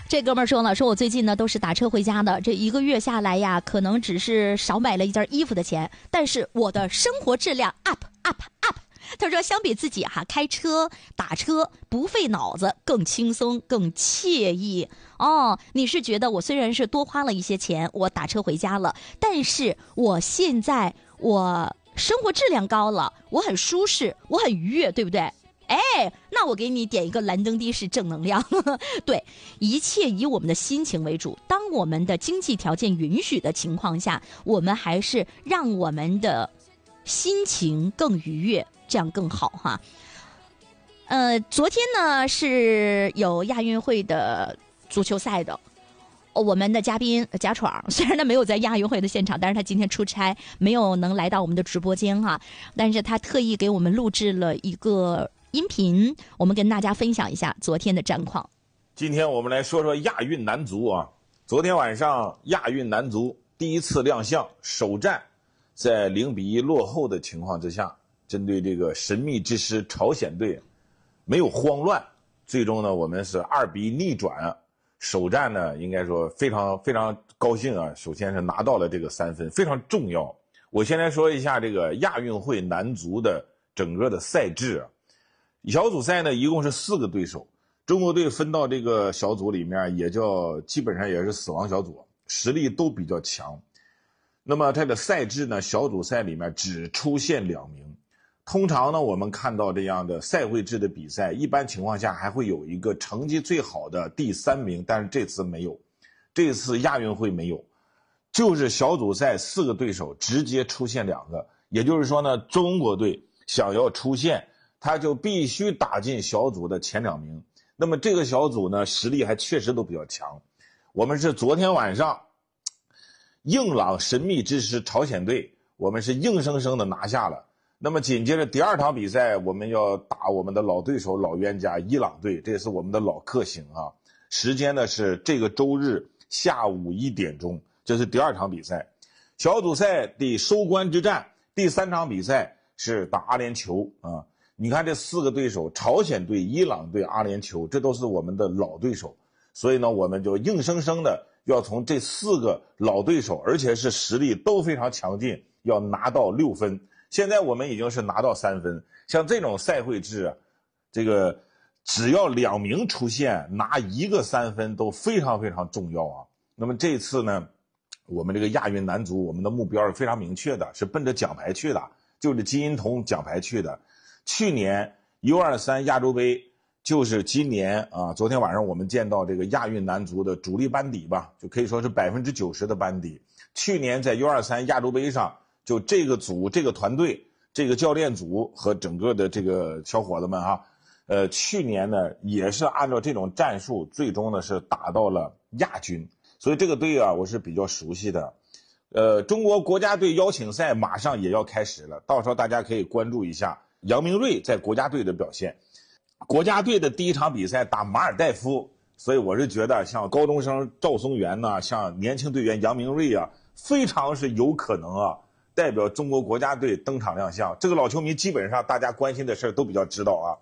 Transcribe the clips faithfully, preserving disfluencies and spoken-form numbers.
这哥们儿说了，说我最近呢都是打车回家的，这一个月下来呀，可能只是少买了一件衣服的钱，但是我的生活质量 up up up。他说相比自己哈、啊、开车打车不费脑子，更轻松更惬意哦。你是觉得我虽然是多花了一些钱，我打车回家了，但是我现在我生活质量高了，我很舒适，我很愉悦，对不对？哎，那我给你点一个蓝灯的是正能量。对，一切以我们的心情为主。当我们的经济条件允许的情况下，我们还是让我们的心情更愉悦，这样更好哈。呃，昨天呢是有亚运会的足球赛的。我们的嘉宾贾闯虽然他没有在亚运会的现场，但是他今天出差没有能来到我们的直播间哈，但是他特意给我们录制了一个音频，我们跟大家分享一下昨天的战况。 今天我们来说说亚运男足啊，昨天晚上亚运男足第一次亮相，首战在零比一落后的情况之下，针对这个神秘之师朝鲜队没有慌乱，最终呢我们是二比一逆转。首战呢应该说非常非常高兴啊，首先是拿到了这个三分，非常重要。我先来说一下这个亚运会男足的整个的赛制啊。小组赛呢一共是四个对手，中国队分到这个小组里面也叫基本上也是死亡小组，实力都比较强。那么它的赛制呢，小组赛里面只出现两名。通常呢我们看到这样的赛会制的比赛，一般情况下还会有一个成绩最好的第三名，但是这次没有，这次亚运会没有，就是小组赛四个对手直接出现两个，也就是说呢，中国队想要出线，他就必须打进小组的前两名。那么这个小组呢实力还确实都比较强。我们是昨天晚上硬朗神秘之师朝鲜队，我们是硬生生的拿下了。那么紧接着第二场比赛，我们要打我们的老对手老冤家伊朗队，这是我们的老克星啊。时间呢是这个周日下午一点钟，这是第二场比赛。小组赛的收官之战，第三场比赛是打阿联酋啊。你看这四个对手，朝鲜队、伊朗队、阿联酋，这都是我们的老对手，所以呢我们就硬生生的要从这四个老对手，而且是实力都非常强劲，要拿到六分。现在我们已经是拿到三分，像这种赛会制啊，这个只要两名出现拿一个三分都非常非常重要啊。那么这次呢我们这个亚运男足，我们的目标是非常明确的，是奔着奖牌去的，就是金银铜奖牌去的。去年 U 二十三 亚洲杯就是今年啊，昨天晚上我们见到这个亚运男足的主力班底吧，就可以说是 百分之九十 的班底。去年在 U 二十三 亚洲杯上，就这个组这个团队这个教练组和整个的这个小伙子们啊，呃，去年呢也是按照这种战术，最终呢是打到了亚军，所以这个队啊我是比较熟悉的。呃，中国国家队邀请赛马上也要开始了，到时候大家可以关注一下杨明瑞在国家队的表现。国家队的第一场比赛打马尔代夫，所以我是觉得像高中生赵松元呐、啊，像年轻队员杨明瑞啊，非常是有可能啊代表中国国家队登场亮相。这个老球迷基本上大家关心的事都比较知道啊。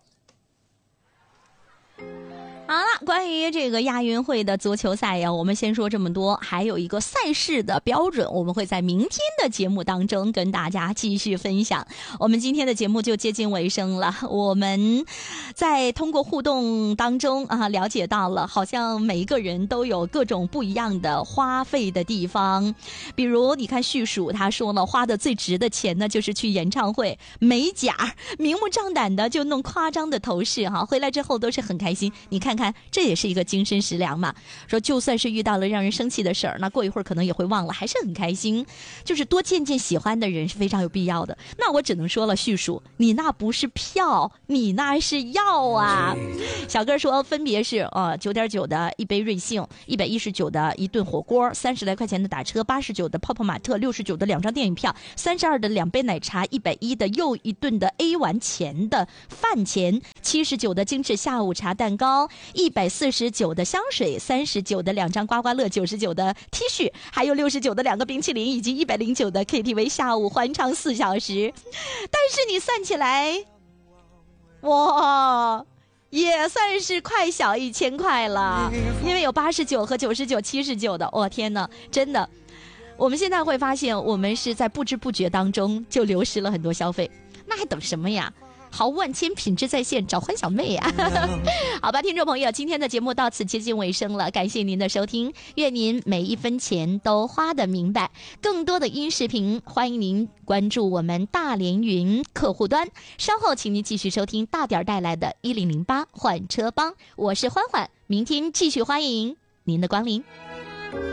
好了，关于这个亚运会的足球赛呀，我们先说这么多，还有一个赛事的标准，我们会在明天的节目当中跟大家继续分享。我们今天的节目就接近尾声了，我们在通过互动当中啊，了解到了好像每一个人都有各种不一样的花费的地方。比如你看旭鼠他说了，花的最值的钱呢就是去演唱会，美甲明目张胆的就弄夸张的头饰哈，回来之后都是很开心。你看看这也是一个精神食粮嘛，说就算是遇到了让人生气的事儿，那过一会儿可能也会忘了，还是很开心。就是多见见喜欢的人是非常有必要的。那我只能说了，旭叔你那不是票，你那是药啊。小哥说分别是呃九点九的一杯瑞幸，一百一十九的一顿火锅，三十来块钱的打车，八十九的泡泡玛特，六十九的两张电影票，三十二的两杯奶茶，一百一的又一顿的 A 完钱的饭钱，七十九的精致下午茶蛋糕，一百四十九的香水，三十九的两张刮刮乐，九十九的 T 恤，还有六十九的两个冰淇淋，以及一百零九的 K T V 下午欢唱四小时。但是你算起来，哇， 也算是快小一千块了，因为有八十九和九十九、七十九的，我、哦、天哪，真的，我们现在会发现，我们是在不知不觉当中就流失了很多消费，那还等什么呀？豪万千，品质在线，找欢小妹呀！好吧，听众朋友，今天的节目到此接近尾声了，感谢您的收听，愿您每一分钱都花得明白。更多的音视频，欢迎您关注我们大连云客户端。稍后，请您继续收听大点带来的一零零八换车帮，我是欢欢，明天继续欢迎您的光临。